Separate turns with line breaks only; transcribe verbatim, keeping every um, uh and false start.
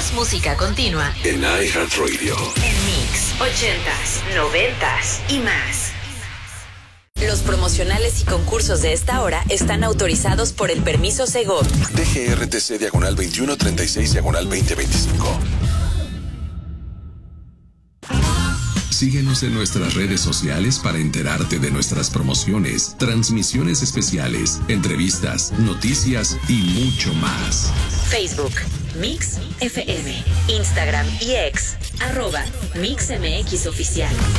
Más música continua
en iHeartRadio.
En Mix, ochentas, noventas y más. Los promocionales y concursos de esta hora están autorizados por el permiso Segov.
D G R T C diagonal veintiuno treinta y seis diagonal veinte veinticinco.
Síguenos en nuestras redes sociales para enterarte de nuestras promociones, transmisiones especiales, entrevistas, noticias y mucho más.
Facebook, Mix F M, Instagram y X, arroba Mix M X Oficial.